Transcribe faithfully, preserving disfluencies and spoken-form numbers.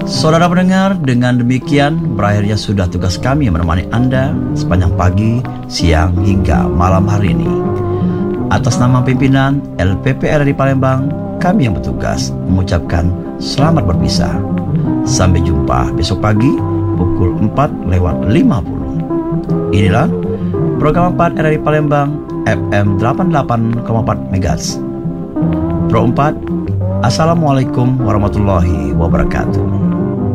Saudara pendengar, dengan demikian berakhirnya sudah tugas kami menemani Anda sepanjang pagi, siang hingga malam hari ini. Atas nama pimpinan L P P R R I Palembang, kami yang bertugas mengucapkan selamat berpisah. Sampai jumpa besok pagi pukul empat lewat lima puluh. Inilah program empat R R I Palembang F M delapan puluh delapan koma empat MHz. Pro empat, Assalamualaikum warahmatullahi wabarakatuh.